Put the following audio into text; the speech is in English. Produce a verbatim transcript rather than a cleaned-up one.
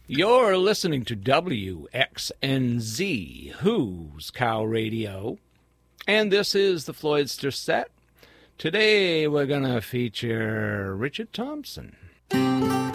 You're listening to W X N Z, Who's Cow Radio, and this is the Floydster Set. Today we're going to feature Richard Thompson.